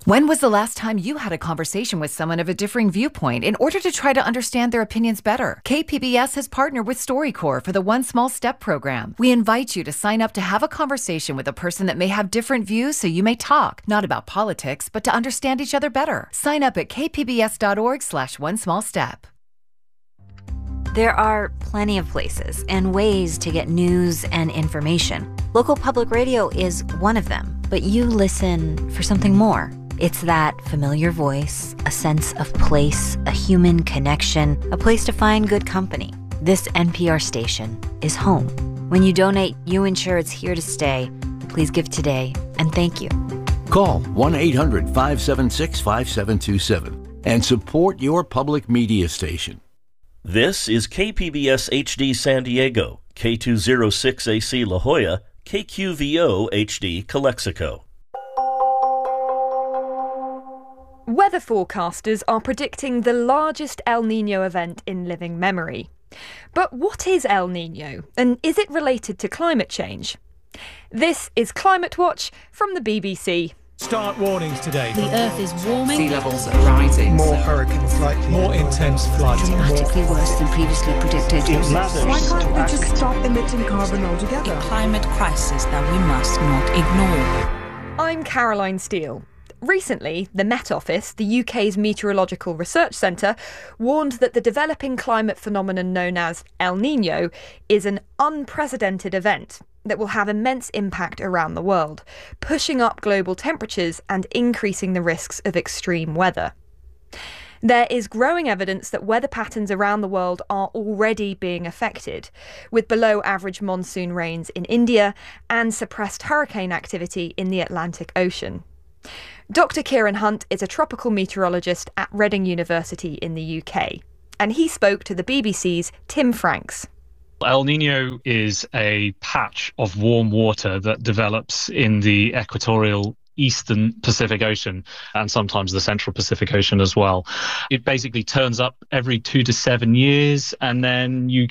When was the last time you had a conversation with someone of a differing viewpoint in order to try to understand their opinions better? KPBS has partnered with StoryCorps for the One Small Step program. We invite you to sign up to have a conversation with a person that may have different views so you may talk, not about politics, but to understand each other better. Sign up at kpbs.org/onesmallstep. There are plenty of places and ways to get news and information. Local public radio is one of them, but you listen for something more. It's that familiar voice, a sense of place, a human connection, a place to find good company. This NPR station is home. When you donate, you ensure it's here to stay. Please give today, and thank you. Call 1-800-576-5727 and support your public media station. This is KPBS HD San Diego, K206AC La Jolla, KQVO HD Calexico. Weather forecasters are predicting the largest El Niño event in living memory. But what is El Niño, and is it related to climate change? This is Climate Watch from the BBC. Start warnings today. The Earth is warming. Sea levels are rising. More hurricanes likely. More intense floods. Dramatically worse than previously predicted. Why can't we just stop emitting carbon altogether? A climate crisis that we must not ignore. I'm Caroline Steele. Recently, the Met Office, the UK's Meteorological Research Centre, warned that the developing climate phenomenon known as El Niño is an unprecedented event that will have immense impact around the world, pushing up global temperatures and increasing the risks of extreme weather. There is growing evidence that weather patterns around the world are already being affected, with below-average monsoon rains in India and suppressed hurricane activity in the Atlantic Ocean. Dr. Kieran Hunt is a tropical meteorologist at Reading University in the UK, and he spoke to the BBC's Tim Franks. El Niño is a patch of warm water that develops in the equatorial eastern Pacific Ocean and sometimes the central Pacific Ocean as well. It basically turns up every 2 to 7 years, and then you